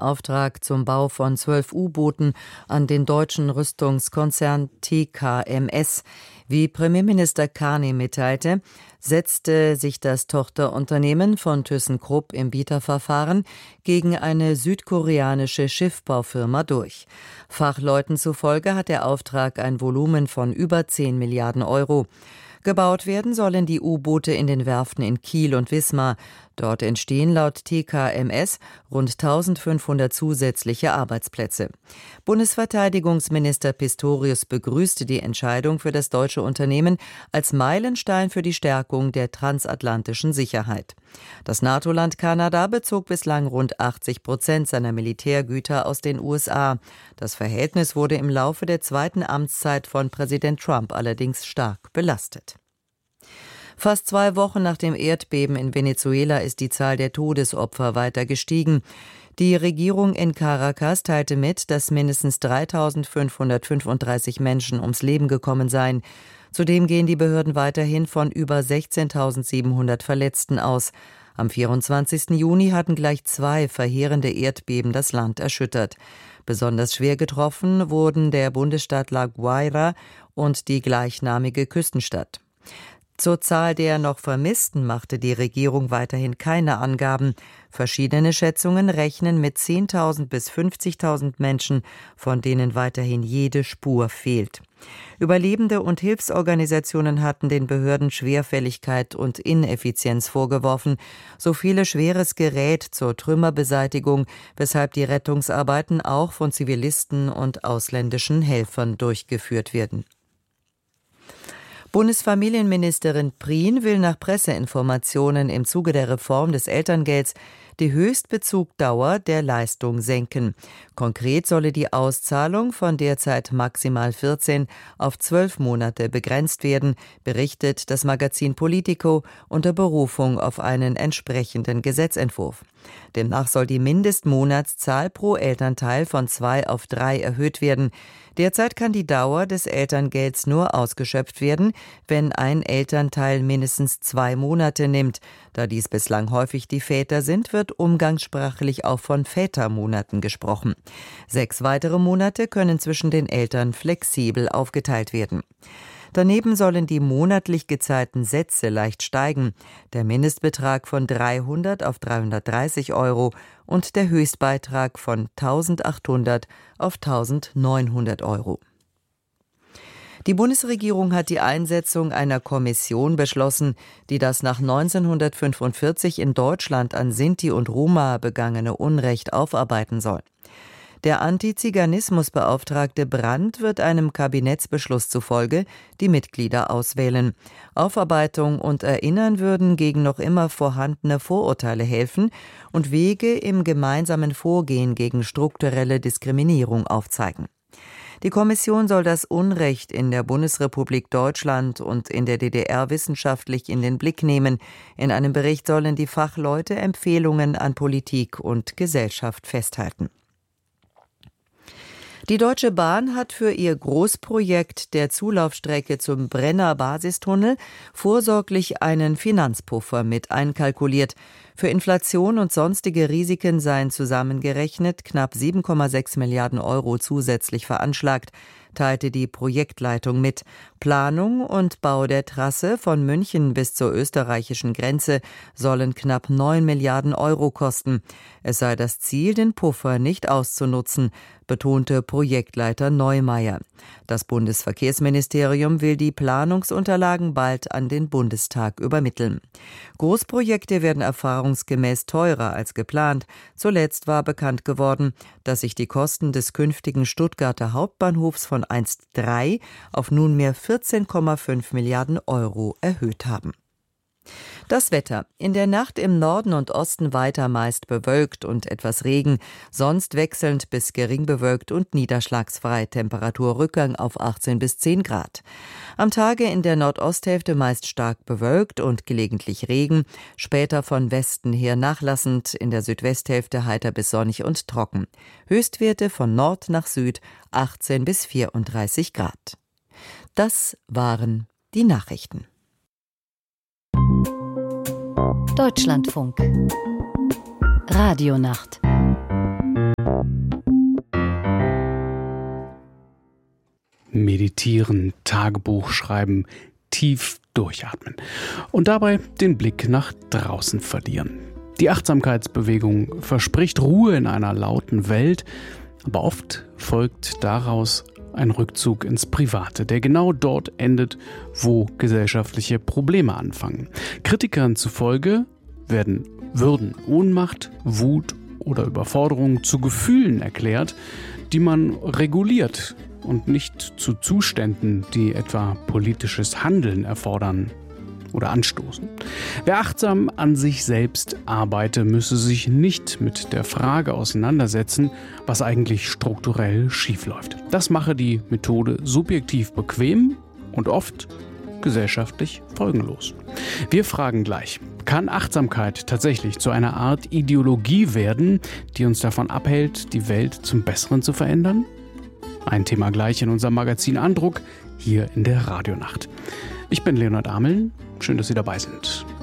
Auftrag zum Bau von 12 U-Booten an den deutschen Rüstungskonzern TKMS. Wie Premierminister Carney mitteilte, setzte sich das Tochterunternehmen von ThyssenKrupp im Bieterverfahren gegen eine südkoreanische Schiffbaufirma durch. Fachleuten zufolge hat der Auftrag ein Volumen von über 10 Milliarden Euro. Gebaut werden sollen die U-Boote in den Werften in Kiel und Wismar. Dort entstehen laut TKMS rund 1500 zusätzliche Arbeitsplätze. Bundesverteidigungsminister Pistorius begrüßte die Entscheidung für das deutsche Unternehmen als Meilenstein für die Stärkung der transatlantischen Sicherheit. Das NATO-Land Kanada bezog bislang rund 80% seiner Militärgüter aus den USA. Das Verhältnis wurde im Laufe der zweiten Amtszeit von Präsident Trump allerdings stark belastet. Fast 2 Wochen nach dem Erdbeben in Venezuela ist die Zahl der Todesopfer weiter gestiegen. Die Regierung in Caracas teilte mit, dass mindestens 3.535 Menschen ums Leben gekommen seien. Zudem gehen die Behörden weiterhin von über 16.700 Verletzten aus. Am 24. Juni hatten gleich 2 verheerende Erdbeben das Land erschüttert. Besonders schwer getroffen wurden der Bundesstaat La Guaira und die gleichnamige Küstenstadt. Zur Zahl der noch Vermissten machte die Regierung weiterhin keine Angaben. Verschiedene Schätzungen rechnen mit 10.000 bis 50.000 Menschen, von denen weiterhin jede Spur fehlt. Überlebende und Hilfsorganisationen hatten den Behörden Schwerfälligkeit und Ineffizienz vorgeworfen. So fehle schweres Gerät zur Trümmerbeseitigung, weshalb die Rettungsarbeiten auch von Zivilisten und ausländischen Helfern durchgeführt werden. Bundesfamilienministerin Prien will nach Presseinformationen im Zuge der Reform des Elterngelds die Höchstbezugdauer der Leistung senken. Konkret solle die Auszahlung von derzeit maximal 14 auf 12 Monate begrenzt werden, berichtet das Magazin Politico unter Berufung auf einen entsprechenden Gesetzentwurf. Demnach soll die Mindestmonatszahl pro Elternteil von 2 auf 3 erhöht werden. Derzeit kann die Dauer des Elterngelds nur ausgeschöpft werden, wenn ein Elternteil mindestens 2 Monate nimmt. Da dies bislang häufig die Väter sind, wird umgangssprachlich auch von Vätermonaten gesprochen. 6 weitere Monate können zwischen den Eltern flexibel aufgeteilt werden. Daneben sollen die monatlich gezahlten Sätze leicht steigen, der Mindestbetrag von 300 auf 330 Euro und der Höchstbeitrag von 1.800 auf 1.900 Euro. Die Bundesregierung hat die Einsetzung einer Kommission beschlossen, die das nach 1945 in Deutschland an Sinti und Roma begangene Unrecht aufarbeiten soll. Der Antiziganismusbeauftragte Brandt wird einem Kabinettsbeschluss zufolge die Mitglieder auswählen. Aufarbeitung und Erinnern würden gegen noch immer vorhandene Vorurteile helfen und Wege im gemeinsamen Vorgehen gegen strukturelle Diskriminierung aufzeigen. Die Kommission soll das Unrecht in der Bundesrepublik Deutschland und in der DDR wissenschaftlich in den Blick nehmen. In einem Bericht sollen die Fachleute Empfehlungen an Politik und Gesellschaft festhalten. Die Deutsche Bahn hat für ihr Großprojekt der Zulaufstrecke zum Brenner Basistunnel vorsorglich einen Finanzpuffer mit einkalkuliert. Für Inflation und sonstige Risiken seien zusammengerechnet knapp 7,6 Milliarden Euro zusätzlich veranschlagt, teilte die Projektleitung mit. Planung und Bau der Trasse von München bis zur österreichischen Grenze sollen knapp 9 Milliarden Euro kosten. Es sei das Ziel, den Puffer nicht auszunutzen, betonte Projektleiter Neumeier. Das Bundesverkehrsministerium will die Planungsunterlagen bald an den Bundestag übermitteln. Großprojekte werden erfahrungsgemäß teurer als geplant. Zuletzt war bekannt geworden, dass sich die Kosten des künftigen Stuttgarter Hauptbahnhofs von einst 3 auf nunmehr 14,5 Milliarden Euro erhöht haben. Das Wetter. In der Nacht im Norden und Osten weiter meist bewölkt und etwas Regen, sonst wechselnd bis gering bewölkt und niederschlagsfrei. Temperaturrückgang auf 18 bis 10 Grad. Am Tage in der Nordosthälfte meist stark bewölkt und gelegentlich Regen, später von Westen her nachlassend, in der Südwesthälfte heiter bis sonnig und trocken. Höchstwerte von Nord nach Süd 18 bis 34 Grad. Das waren die Nachrichten. Deutschlandfunk Radionacht meditieren, Tagebuch schreiben, tief durchatmen und dabei den Blick nach draußen verlieren. Die Achtsamkeitsbewegung verspricht Ruhe in einer lauten Welt, aber oft folgt daraus ein Rückzug ins Private, der genau dort endet, wo gesellschaftliche Probleme anfangen. Kritikern zufolge würden Ohnmacht, Wut oder Überforderung zu Gefühlen erklärt, die man reguliert und nicht zu Zuständen, die etwa politisches Handeln erfordern oder anstoßen. Wer achtsam an sich selbst arbeite, müsse sich nicht mit der Frage auseinandersetzen, was eigentlich strukturell schiefläuft. Das mache die Methode subjektiv bequem und oft gesellschaftlich folgenlos. Wir fragen gleich: Kann Achtsamkeit tatsächlich zu einer Art Ideologie werden, die uns davon abhält, die Welt zum Besseren zu verändern? Ein Thema gleich in unserem Magazin Andruck, hier in der Radionacht. Ich bin Leonhard Ameln. Schön, dass Sie dabei sind.